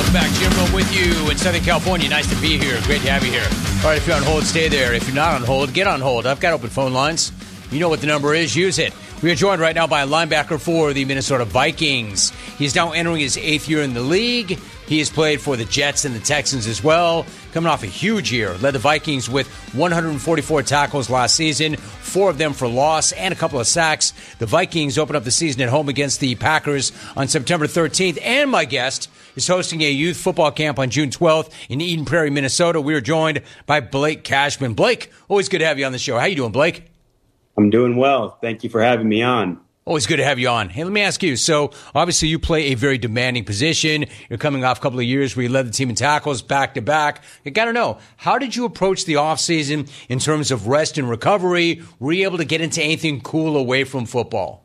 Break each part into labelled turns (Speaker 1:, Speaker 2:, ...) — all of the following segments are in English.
Speaker 1: Welcome back. Jim Rome with you in Southern California. Nice to be here. Great to have you here. All right, if you're on hold, stay there. If you're not on hold, get on hold. I've got open phone lines. You know what the number is. Use it. We are joined right now by a linebacker for the Minnesota Vikings. He's now entering his 8th year in the league. He has played for the Jets and the Texans as well. Coming off a huge year. Led the Vikings with 144 tackles last season, 4 of them for loss and a couple of sacks. The Vikings open up the season at home against the Packers on September 13th. And my guest is hosting a youth football camp on June 12th in Eden Prairie, Minnesota. We are joined by Blake Cashman. Blake, always good to have you on the show. How you doing, Blake?
Speaker 2: I'm doing well. Thank you for having me on.
Speaker 1: Always good to have you on. Hey, let me ask you. So, obviously, you play a very demanding position. You're coming off a couple of years where you led the team in tackles back-to-back. I got to know, how did you approach the offseason in terms of rest and recovery? Were you able to get into anything cool away from football?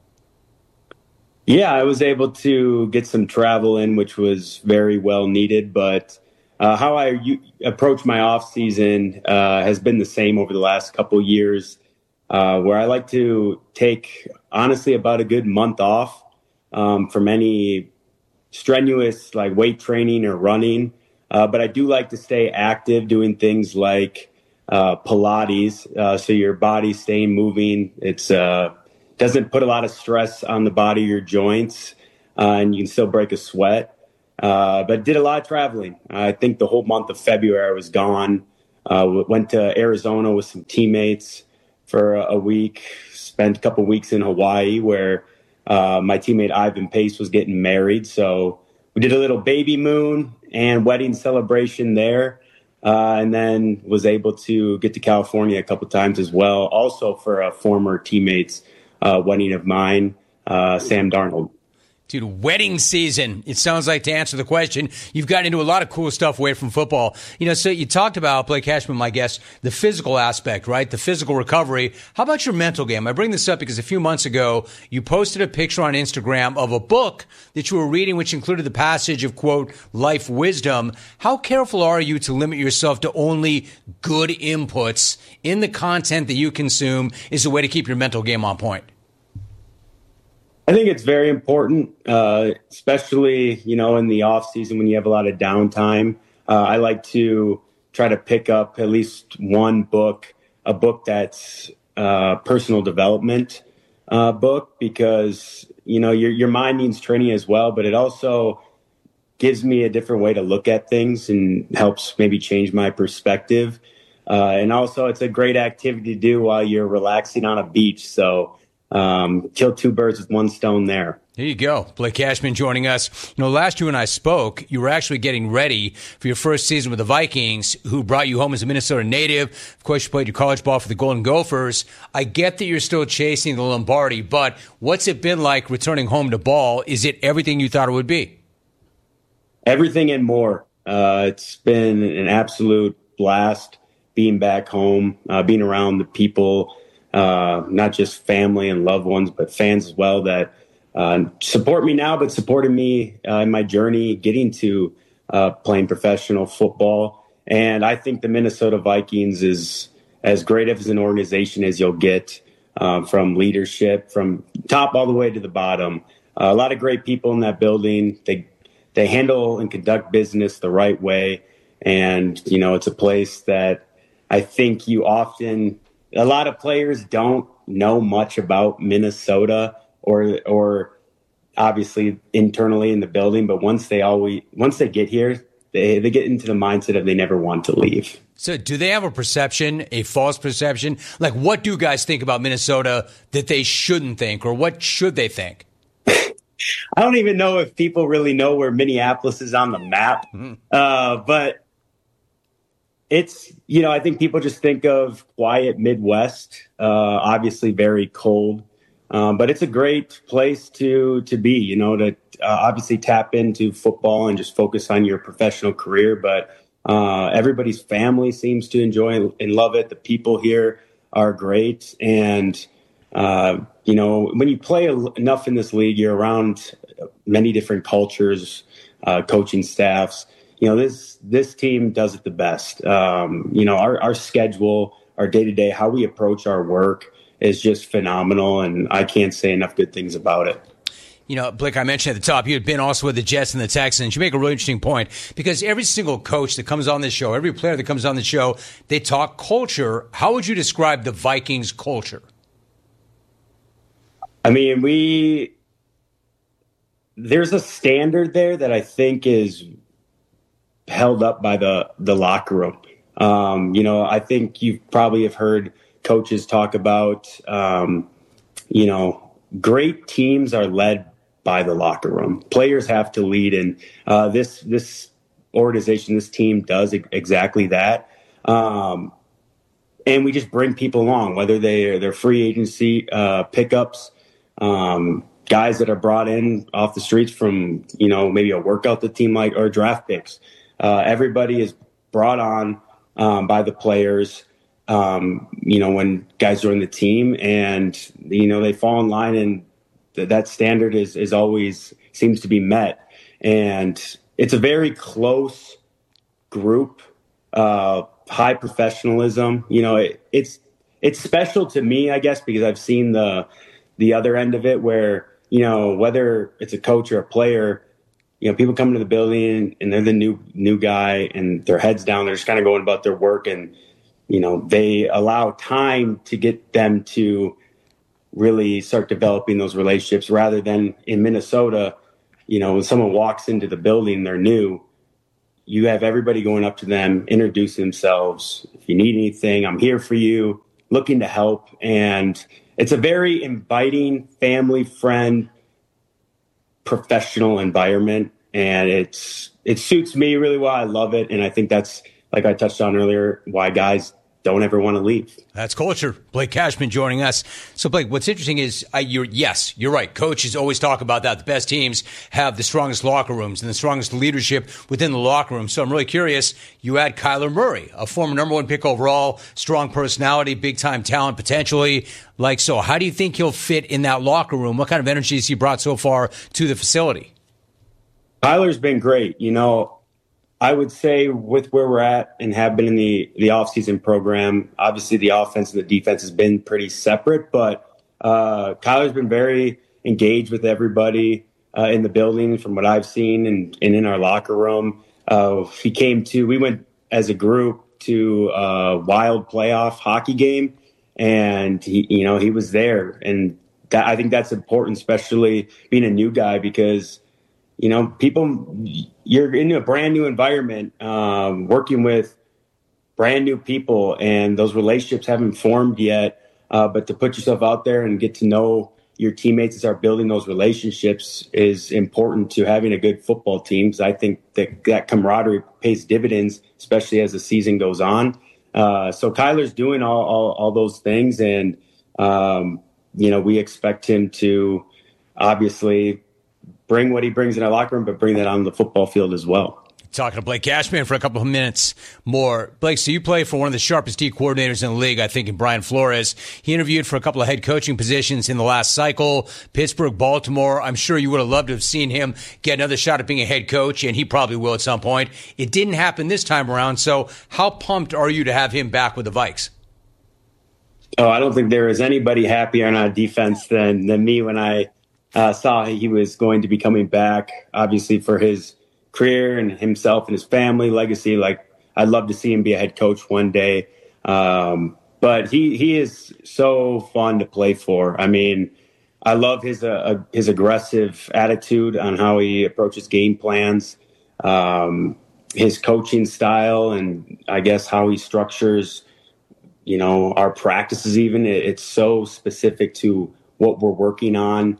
Speaker 2: Yeah, I was able to get some travel in, which was very well needed. But how I approach my offseason has been the same over the last couple of years. Where I like to take, honestly, about a good month off from any strenuous like weight training or running. But I do like to stay active doing things like Pilates, so your body's staying moving. It's doesn't put a lot of stress on the body, your joints, and you can still break a sweat. But did a lot of traveling. I think the whole month of February I was gone. Went to Arizona with some teammates for a week, spent a couple weeks in Hawaii where my teammate Ivan Pace was getting married. So we did a little baby moon and wedding celebration there, and then was able to get to California a couple times as well, also for a former teammate's wedding of mine, Sam Darnold.
Speaker 1: Dude, wedding season. It sounds like, to answer the question, you've gotten into a lot of cool stuff away from football. You know, so you talked about, Blake Cashman, my guest, the physical aspect, right? The physical recovery. How about your mental game? I bring this up because a few months ago, you posted a picture on Instagram of a book that you were reading, which included the passage of, quote, life wisdom. How careful are you to limit yourself to only good inputs in the content that you consume as a way to keep your mental game on point?
Speaker 2: I think it's very important, especially, in the off season when you have a lot of downtime. I like to try to pick up at least one book, a book that's personal development book, because, your mind needs training as well, but it also gives me a different way to look at things and helps maybe change my perspective. And also it's a great activity to do while you're relaxing on a beach. So, kill 2 birds with 1 stone there.
Speaker 1: There you go. Blake Cashman joining us. Last year when I spoke, you were actually getting ready for your first season with the Vikings, who brought you home as a Minnesota native. Of course, you played your college ball for the Golden Gophers. I get that you're still chasing the Lombardi, but what's it been like returning home to ball? Is it everything you thought it would be?
Speaker 2: Everything and more. It's been an absolute blast being back home, being around the people, not just family and loved ones, but fans as well that support me now, but supported me in my journey getting to playing professional football. And I think the Minnesota Vikings is as great as an organization as you'll get, from leadership, from top all the way to the bottom. A lot of great people in that building. They handle and conduct business the right way. And, it's a place that I think a lot of players don't know much about Minnesota or obviously internally in the building, but once they get here, they get into the mindset of they never want to leave.
Speaker 1: So do they have a false perception? Like, what do guys think about Minnesota that they shouldn't think, or what should they think?
Speaker 2: I don't even know if people really know where Minneapolis is on the map. But it's, I think people just think of quiet Midwest, obviously very cold, but it's a great place to be, to obviously tap into football and just focus on your professional career. But everybody's family seems to enjoy and love it. The people here are great. And, when you play enough in this league, you're around many different cultures, coaching staffs. This team does it the best. Our schedule, our day-to-day, how we approach our work is just phenomenal, and I can't say enough good things about it.
Speaker 1: You know, Blake, I mentioned at the top, you had been also with the Jets and the Texans. You make a really interesting point because every single coach that comes on this show, every player that comes on the show, they talk culture. How would you describe the Vikings culture?
Speaker 2: I mean, there's a standard there that I think is held up by the locker room. You know, I think you probably have heard coaches talk about, you know, great teams are led by the locker room. Players have to lead, and this organization, this team does exactly that. And we just bring people along, whether they're free agency pickups, guys that are brought in off the streets from, you know, maybe a workout the team like, or draft picks. Everybody is brought on by the players. You know, when guys join the team, and you know they fall in line, and that standard is always seems to be met, and it's a very close group, high professionalism. You know, it's special to me, I guess, because I've seen the other end of it, where you know whether it's a coach or a player, you know, people come into the building and they're the new guy, and their heads down, they're just kind of going about their work, and you know they allow time to get them to really start developing those relationships, rather than in Minnesota, you know, when someone walks into the building, they're new, you have everybody going up to them, introducing themselves. If you need anything, I'm here for you, looking to help. And it's a very inviting, family friend, professional environment. And it suits me really well. I love it. And I think that's, like I touched on earlier, why guys don't ever want to leave.
Speaker 1: That's culture. Blake Cashman joining us. So, Blake, what's interesting is, you're right. Coaches always talk about that. The best teams have the strongest locker rooms and the strongest leadership within the locker room. So I'm really curious. You add Kyler Murray, a former number 1 pick overall, strong personality, big-time talent potentially. Like, so how do you think he'll fit in that locker room? What kind of energy has he brought so far to the facility?
Speaker 2: Kyler's been great. You know, I would say with where we're at and have been in the offseason program, obviously the offense and the defense has been pretty separate, but Kyler's been very engaged with everybody in the building from what I've seen and in our locker room. We went as a group to a Wild playoff hockey game, and he was there. And I think that's important, especially being a new guy, because you know, you're in a brand new environment, working with brand new people, and those relationships haven't formed yet. But to put yourself out there and get to know your teammates and start building those relationships is important to having a good football team. So I think that camaraderie pays dividends, especially as the season goes on. So Kyler's doing all those things, and you know, we expect him to obviously bring what he brings in our locker room, but bring that on the football field as well.
Speaker 1: Talking to Blake Cashman for a couple of minutes more. Blake, so you play for one of the sharpest D coordinators in the league, I think, in Brian Flores. He interviewed for a couple of head coaching positions in the last cycle, Pittsburgh, Baltimore. I'm sure you would have loved to have seen him get another shot at being a head coach, and he probably will at some point. It didn't happen this time around, so how pumped are you to have him back with the Vikes?
Speaker 2: Oh, I don't think there is anybody happier on our defense than me when I saw he was going to be coming back, obviously for his career and himself and his family legacy. Like, I'd love to see him be a head coach one day. But he is so fun to play for. I mean, I love his aggressive attitude on how he approaches game plans, his coaching style, and I guess how he structures, you know, our practices even. It's so specific to what we're working on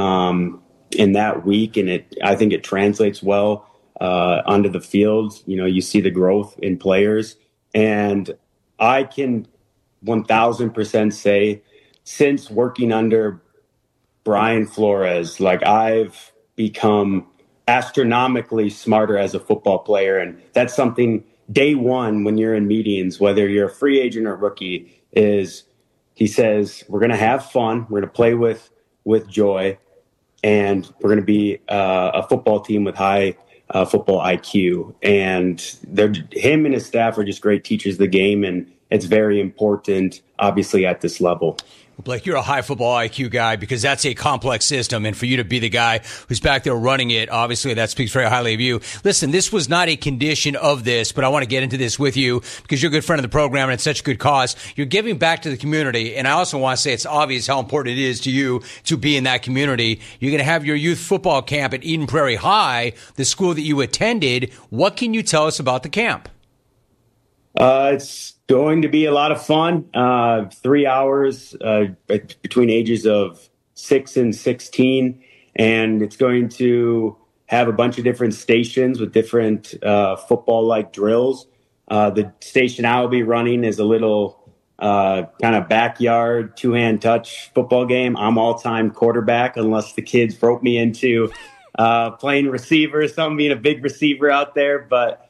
Speaker 2: in that week, and I think it translates well onto the field. You know, you see the growth in players, and I can 1,000% say, since working under Brian Flores, like, I've become astronomically smarter as a football player, and that's something day one when you're in meetings, whether you're a free agent or rookie, is he says, we're going to have fun, we're going to play with joy, and we're going to be a football team with high football IQ. And him and his staff are just great teachers of the game, and it's very important, obviously, at this level.
Speaker 1: Blake, you're a high football IQ guy because that's a complex system. And for you to be the guy who's back there running it, obviously that speaks very highly of you. Listen, this was not a condition of this, but I want to get into this with you because you're a good friend of the program and it's such a good cause. You're giving back to the community. And I also want to say it's obvious how important it is to you to be in that community. You're going to have your youth football camp at Eden Prairie High, the school that you attended. What can you tell us about the camp?
Speaker 2: It's going to be a lot of fun. 3 hours between ages of 6 and 16. And it's going to have a bunch of different stations with different football-like drills. The station I will be running is a little kind of backyard, two-hand touch football game. I'm all-time quarterback unless the kids rope me into playing receiver or something, being a big receiver out there. But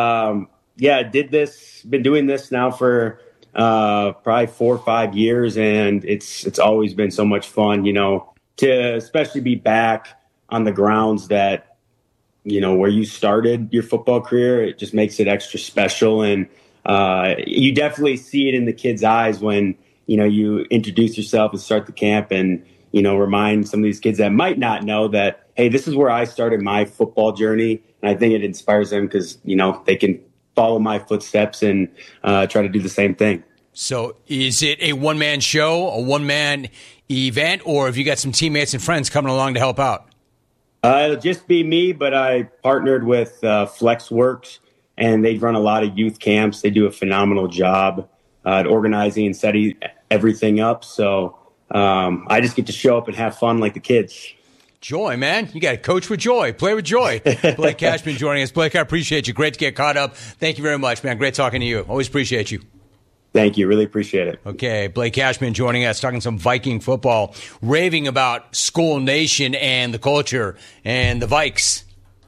Speaker 2: been doing this now for probably 4 or 5 years, and it's always been so much fun, to especially be back on the grounds that, where you started your football career. It just makes it extra special. And you definitely see it in the kids' eyes when, you introduce yourself and start the camp and, remind some of these kids that might not know that, hey, this is where I started my football journey. And I think it inspires them because, they can follow my footsteps and try to do the same thing.
Speaker 1: So is it a one-man show, a one-man event, or have you got some teammates and friends coming along to help out?
Speaker 2: It'll just be me, but I partnered with FlexWorks, and they run a lot of youth camps. They do a phenomenal job at organizing and setting everything up. So I just get to show up and have fun like the kids.
Speaker 1: Joy, man. You got to coach with joy. Play with joy. Blake Cashman joining us. Blake, I appreciate you. Great to get caught up. Thank you very much, man. Great talking to you. Always appreciate you.
Speaker 2: Thank you. Really appreciate it.
Speaker 1: Okay, Blake Cashman joining us, talking some Viking football, raving about Skull Nation and the culture and the Vikes.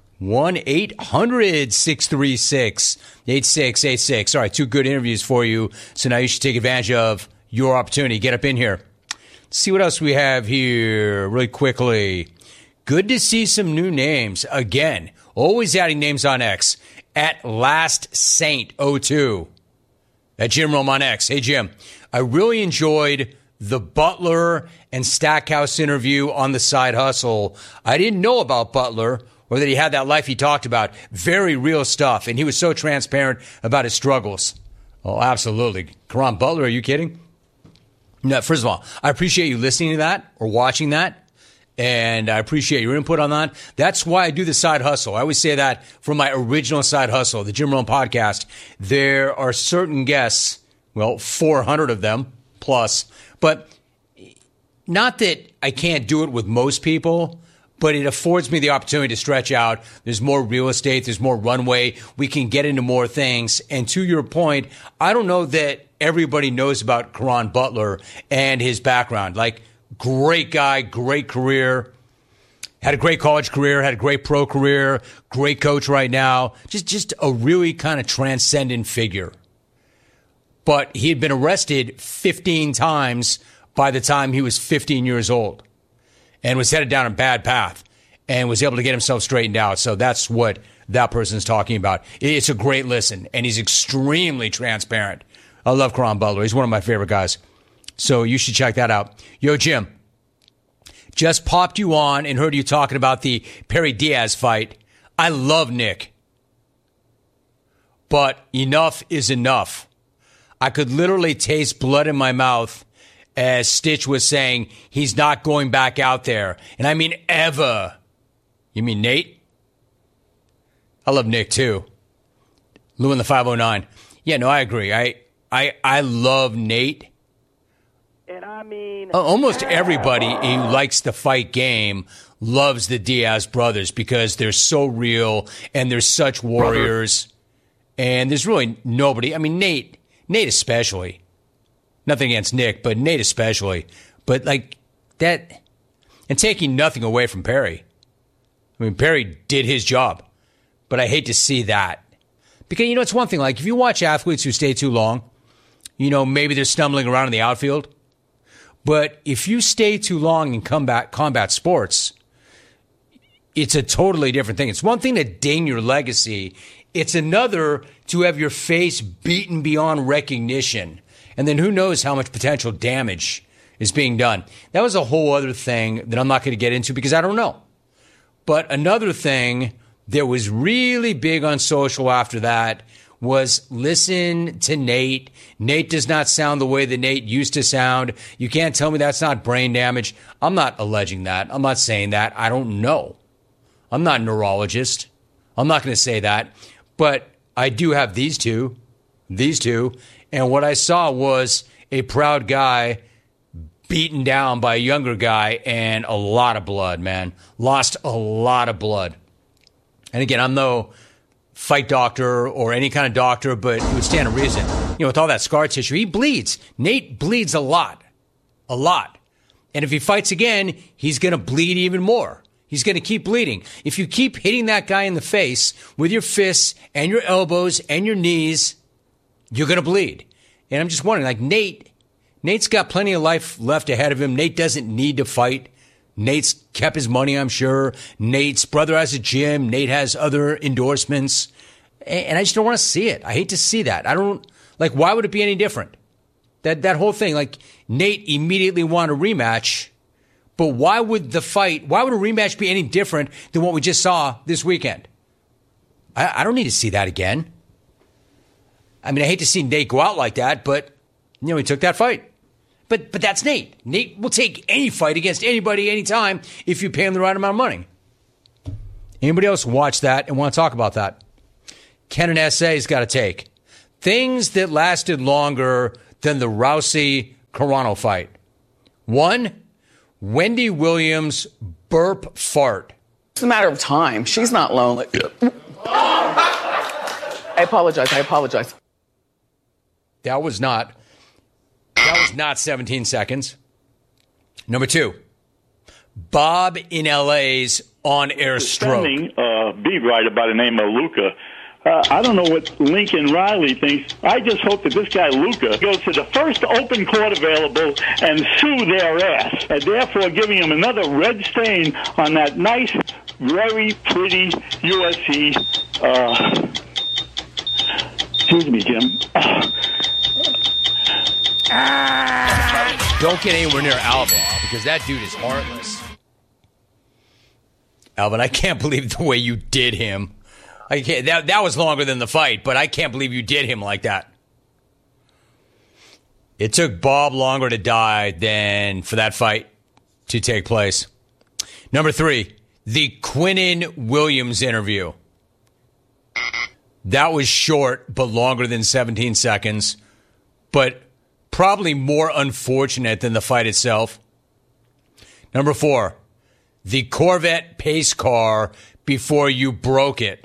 Speaker 1: 1-800-636-8686. All right, 2 good interviews for you. So now you should take advantage of your opportunity. Get up in here. Let's see what else we have here really quickly. Good to see some new names. Again, always adding names on X. At Last Saint 02. At Jim Rome on X. Hey, Jim, I really enjoyed the Butler and Stackhouse interview on the Side Hustle. I didn't know about Butler or that he had that life he talked about. Very real stuff. And he was so transparent about his struggles. Oh, absolutely. Karan Butler, are you kidding? No, first of all, I appreciate you listening to that or watching that. And I appreciate your input on that. That's why I do the Side Hustle. I always say that for my original Side Hustle, the Jim Rome podcast. There are certain guests, 400 of them plus, but not that I can't do it with most people, but it affords me the opportunity to stretch out. There's more real estate. There's more runway. We can get into more things. And to your point, I don't know that everybody knows about Karan Butler and his background. Like, great guy, great career, had a great college career, had a great pro career, great coach right now. Just a really kind of transcendent figure. But he had been arrested 15 times by the time he was 15 years old and was headed down a bad path and was able to get himself straightened out. So that's what that person's talking about. It's a great listen, and he's extremely transparent. I love Karan Butler. He's one of my favorite guys. So you should check that out. Yo, Jim, just popped you on and heard you talking about the Perry Diaz fight. I love Nick. But enough is enough. I could literally taste blood in my mouth as Stitch was saying he's not going back out there. And I mean ever. You mean Nate? I love Nick too. Lou in the 509. Yeah, no, I agree. I love Nate.
Speaker 3: And I mean,
Speaker 1: almost everybody who likes the fight game loves the Diaz brothers because they're so real and they're such warriors. And there's really nobody. I mean, Nate especially. Nothing against Nick, but Nate especially. But like that, and taking nothing away from Perry. I mean, Perry did his job, but I hate to see that. Because, it's one thing, like if you watch athletes who stay too long, maybe they're stumbling around in the outfield. But if you stay too long in combat sports, it's a totally different thing. It's one thing to ding your legacy. It's another to have your face beaten beyond recognition. And then who knows how much potential damage is being done. That was a whole other thing that I'm not going to get into because I don't know. But another thing that was really big on social after that was listen to Nate. Nate does not sound the way that Nate used to sound. You can't tell me that's not brain damage. I'm not alleging that. I'm not saying that. I don't know. I'm not a neurologist. I'm not going to say that. But I do have these two. And what I saw was a proud guy beaten down by a younger guy and a lot of blood, man. Lost a lot of blood. And again, I'm no fight doctor or any kind of doctor, but it would stand to reason. You know, with all that scar tissue, he bleeds. Nate bleeds a lot. A lot. And if he fights again, he's going to bleed even more. He's going to keep bleeding. If you keep hitting that guy in the face with your fists and your elbows and your knees, you're going to bleed. And I'm just wondering, like Nate's got plenty of life left ahead of him. Nate doesn't need to fight. Nate's kept his money, I'm sure. Nate's brother has a gym. Nate has other endorsements. And I just don't want to see it. I hate to see that. Why would it be any different? That whole thing, like Nate immediately wanted a rematch. But why would a rematch be any different than what we just saw this weekend? I don't need to see that again. I mean, I hate to see Nate go out like that, but, you know, he took that fight. But that's Nate. Nate will take any fight against anybody, anytime, if you pay him the right amount of money. Anybody else watch that and want to talk about that? Kenan S.A.'s got a take. Things that lasted longer than the Rousey-Carano fight. 1, Wendy Williams' burp fart.
Speaker 4: It's a matter of time. She's not lonely. I apologize.
Speaker 1: That was not 17 seconds. Number 2, Bob in LA's on-air stroke.
Speaker 5: Beat writer by the name of Luca. I don't know what Lincoln Riley thinks. I just hope that this guy Luca goes to the first open court available and sue their ass, and therefore giving him another red stain on that nice, very pretty USC. Excuse me, Jim.
Speaker 1: Don't get anywhere near Alvin, because that dude is heartless. Alvin, I can't believe the way you did him. I can't, that was longer than the fight, but I can't believe you did him like that. It took Bob longer to die than for that fight to take place. Number 3, the Quinnen Williams interview. That was short, but longer than 17 seconds, but probably more unfortunate than the fight itself. Number 4, the Corvette pace car before you broke it.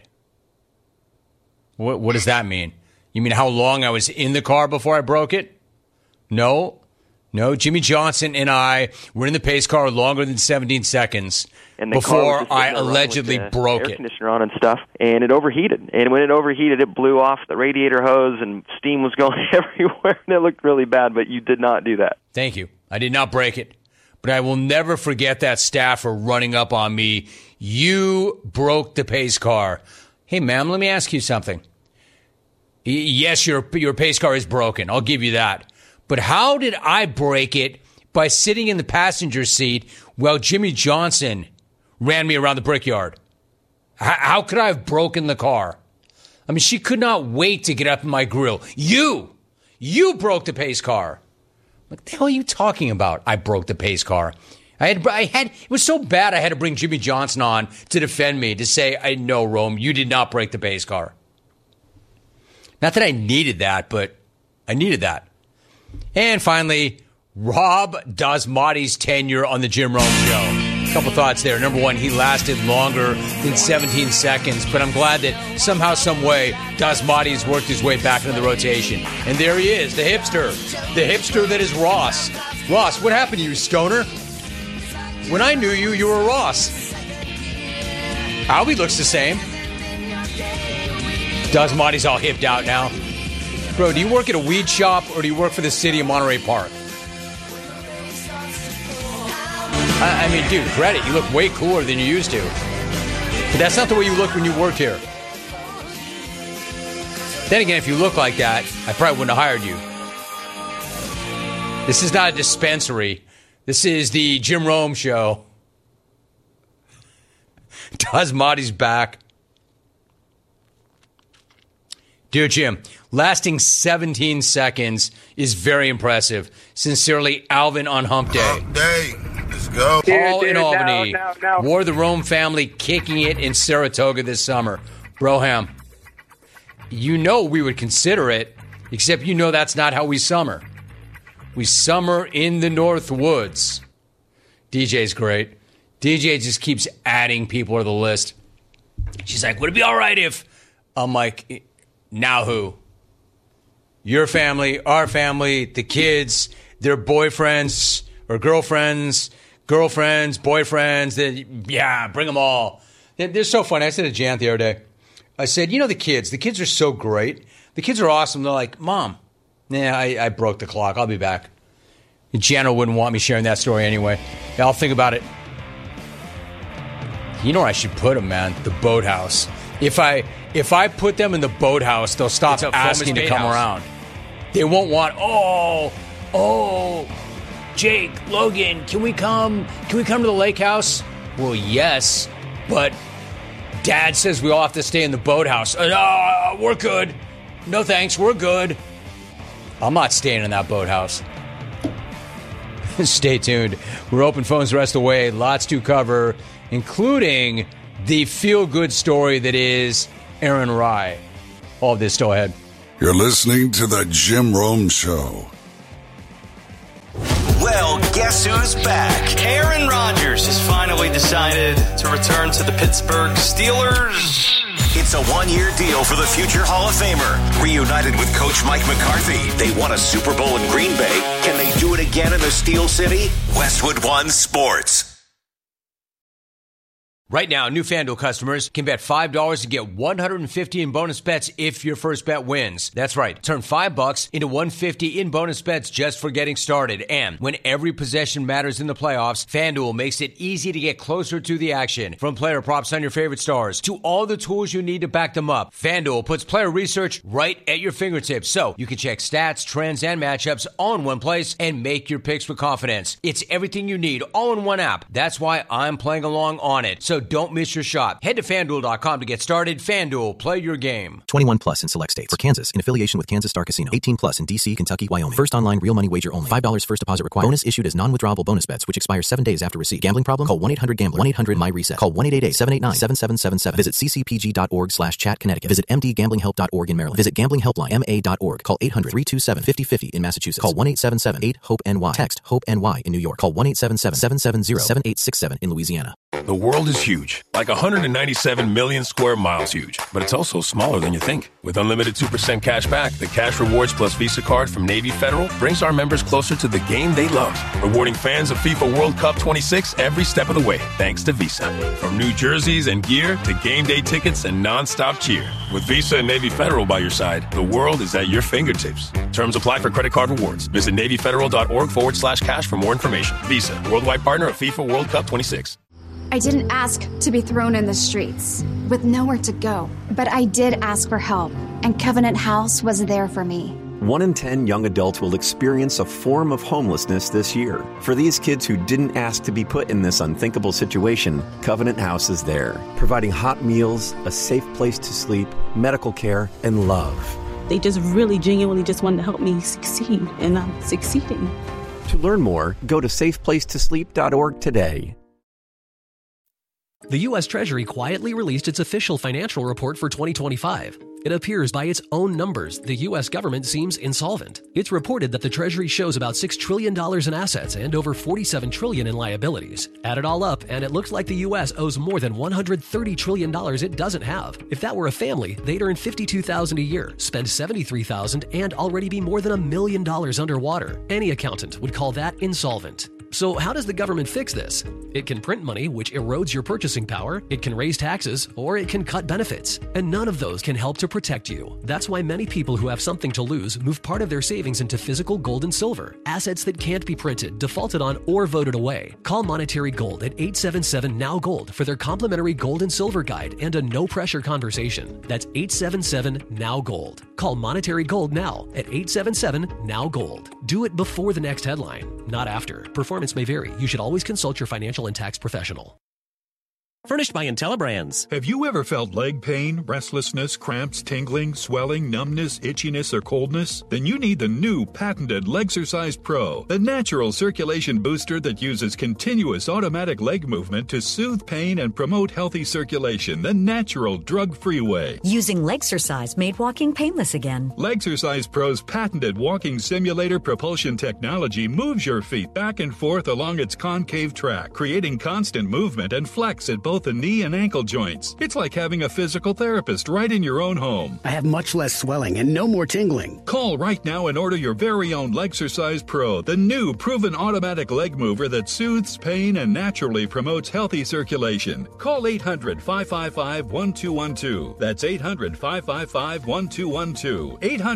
Speaker 1: What does that mean? You mean how long I was in the car before I broke it? No. Jimmy Johnson and I were in the pace car longer than 17 seconds before I allegedly broke it.
Speaker 3: Air conditioner on and stuff, and it overheated. And when it overheated, it blew off the radiator hose, and steam was going everywhere, and it looked really bad. But you did not do that.
Speaker 1: Thank you. I did not break it. But I will never forget that staffer running up on me. You broke the pace car. Hey, ma'am, let me ask you something. Yes, your pace car is broken. I'll give you that. But how did I break it by sitting in the passenger seat while Jimmy Johnson ran me around the Brickyard? How could I have broken the car? I mean, she could not wait to get up in my grill. You broke the pace car. What the hell are you talking about? I broke the pace car. It was so bad I had to bring Jimmy Johnson on to defend me, to say, I know, Rome, you did not break the pace car. Not that I needed that, but I needed that. And finally, Rob Dasmati's tenure on the Jim Rome Show. A couple thoughts there. Number 1, he lasted longer than 17 seconds, but I'm glad that somehow, some way, Dasmati's worked his way back into the rotation. And there he is, the hipster that is Ross. Ross, what happened to you, stoner? When I knew you, you were Ross. Albie looks the same. Dasmati's all hipped out now. Bro, do you work at a weed shop or do you work for the city of Monterey Park? I mean, dude, credit. You look way cooler than you used to. But that's not the way you looked when you worked here. Then again, if you look like that, I probably wouldn't have hired you. This is not a dispensary. This is the Jim Rome Show. Dasmati's back. Dear Jim, lasting 17 seconds is very impressive. Sincerely, Alvin on Hump Day.
Speaker 6: Hump Day. Let's go.
Speaker 1: All in Albany. Wore the Rome family kicking it in Saratoga this summer. Broham, you know we would consider it, except you know that's not how we summer. We summer in the North Woods. DJ's great. DJ just keeps adding people to the list. She's like, would it be all right if... I'm like, now who? Your family, our family, the kids, their boyfriends or girlfriends, boyfriends. Yeah, bring them all. They're so funny. I said to Jan the other day, I said, you know the kids are so great. The kids are awesome. They're like, Mom, I broke the clock. I'll be back. And Jana wouldn't want me sharing that story anyway. I'll think about it. You know where I should put them, man? The boathouse. If I put them in the boathouse, they'll stop asking to come around. They won't want, Jake, Logan, can we come to the lake house? Well, yes, but Dad says we all have to stay in the boathouse. We're good. No thanks, we're good. I'm not staying in that boathouse. Stay tuned. We're open phones the rest of the way. Lots to cover, including the feel-good story that is Aaron Rye. All of this still ahead.
Speaker 6: You're listening to the Jim Rome Show.
Speaker 7: Well, guess who's back?
Speaker 8: Aaron Rodgers has finally decided to return to the Pittsburgh Steelers.
Speaker 7: It's a one-year deal for the future Hall of Famer. Reunited with Coach Mike McCarthy, they won a Super Bowl in Green Bay. Can they do it again in the Steel City? Westwood One Sports.
Speaker 1: Right now, new FanDuel customers can bet $5 to get $150 in bonus bets if your first bet wins. That's right. Turn $5 into $150 in bonus bets just for getting started. And when every possession matters in the playoffs, FanDuel makes it easy to get closer to the action. From player props on your favorite stars to all the tools you need to back them up, FanDuel puts player research right at your fingertips, so you can check stats, trends, and matchups all in one place and make your picks with confidence. It's everything you need all in one app. That's why I'm playing along on it. So don't miss your shot. Head to FanDuel.com to get started. FanDuel, play your game.
Speaker 9: 21 plus in select states. For Kansas, in affiliation with Kansas Star Casino. 18 plus in D.C., Kentucky, Wyoming. First online real money wager only. $5 first deposit required. Bonus issued as non-withdrawable bonus bets, which expire 7 days after receipt. Gambling problem? Call 1-800-GAMBLER. 1-800-MY-RESET. Call 1-888-789-7777. Visit ccpg.org/chat Connecticut. Visit mdgamblinghelp.org in Maryland. Visit gamblinghelplinema.org. Call 800-327-5050 in Massachusetts. Call 1-877-8-HOPE-NY. Text HOPE-NY in New York. Call 1-877-770-7867 in Louisiana.
Speaker 10: The world is huge, like 197 million square miles huge, but it's also smaller than you think. With unlimited 2% cash back, the Cash Rewards Plus Visa card from Navy Federal brings our members closer to the game they love, rewarding fans of FIFA World Cup 26 every step of the way, thanks to Visa. From new jerseys and gear to game day tickets and nonstop cheer. With Visa and Navy Federal by your side, the world is at your fingertips. Terms apply for credit card rewards. Visit NavyFederal.org/cash for more information. Visa, worldwide partner of FIFA World Cup 26.
Speaker 11: I didn't ask to be thrown in the streets with nowhere to go, but I did ask for help, and Covenant House was there for me.
Speaker 12: 1 in 10 young adults will experience a form of homelessness this year. For these kids who didn't ask to be put in this unthinkable situation, Covenant House is there, providing hot meals, a safe place to sleep, medical care, and love.
Speaker 13: They just really genuinely just wanted to help me succeed, and I'm succeeding.
Speaker 12: To learn more, go to safeplacetosleep.org today.
Speaker 14: The U.S. Treasury quietly released its official financial report for 2025. It appears by its own numbers, the U.S. government seems insolvent. It's reported that the Treasury shows about $6 trillion in assets and over $47 trillion in liabilities. Add it all up, and it looks like the U.S. owes more than $130 trillion it doesn't have. If that were a family, they'd earn $52,000 a year, spend $73,000, and already be more than $1 million underwater. Any accountant would call that insolvent. So how does the government fix this? It can print money, which erodes your purchasing power, it can raise taxes, or it can cut benefits. And none of those can help to protect you. That's why many people who have something to lose move part of their savings into physical gold and silver, assets that can't be printed, defaulted on, or voted away. Call Monetary Gold at 877-NOW-GOLD for their complimentary gold and silver guide and a no-pressure conversation. That's 877-NOW-GOLD. Call Monetary Gold now at 877-NOW-GOLD. Do it before the next headline, not after. Performance may vary. You should always consult your financial and tax professional.
Speaker 15: Furnished by IntelliBrands.
Speaker 16: Have you ever felt leg pain, restlessness, cramps, tingling, swelling, numbness, itchiness, or coldness? Then you need the new patented Legsercise Pro, the natural circulation booster that uses continuous automatic leg movement to soothe pain and promote healthy circulation the natural, drug-free way.
Speaker 17: Using Legsercise made walking painless again.
Speaker 16: Legsercise Pro's patented walking simulator propulsion technology moves your feet back and forth along its concave track, creating constant movement and flex at both the knee and ankle joints. It's like having a physical therapist right in your own home.
Speaker 18: I have much less swelling and no more tingling.
Speaker 16: Call right now and order your very own Legsercise Pro, the new proven automatic leg mover that soothes pain and naturally promotes healthy circulation. Call 800-555-1212. That's 800-555-1212.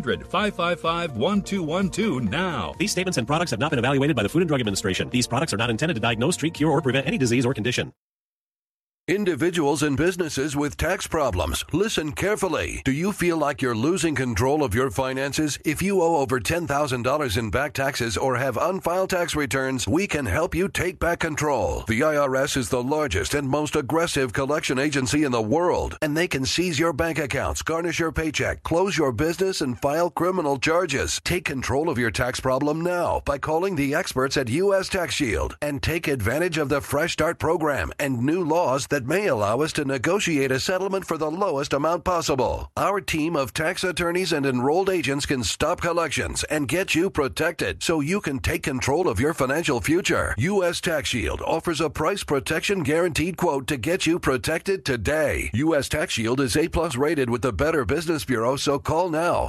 Speaker 16: 800-555-1212 now.
Speaker 15: These statements and products have not been evaluated by the Food and Drug Administration. These products are not intended to diagnose, treat, cure, or prevent any disease or condition.
Speaker 19: Individuals and businesses with tax problems, listen carefully. Do you feel like you're losing control of your finances? If you owe over $10,000 in back taxes or have unfiled tax returns, we can help you take back control. The IRS is the largest and most aggressive collection agency in the world, and they can seize your bank accounts, garnish your paycheck, close your business, and file criminal charges. Take control of your tax problem now by calling the experts at U.S. Tax Shield and take advantage of the Fresh Start program and new laws that may allow us to negotiate a settlement for the lowest amount possible. Our team of tax attorneys and enrolled agents can stop collections and get you protected so you can take control of your financial future. U.S. Tax Shield offers a price protection guaranteed quote to get you protected today. U.S. Tax Shield is A+ rated with the Better Business Bureau, so call now.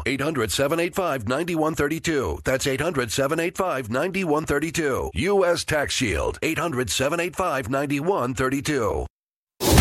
Speaker 19: 800-785-9132. That's 800-785-9132. U.S. Tax Shield. 800-785-9132.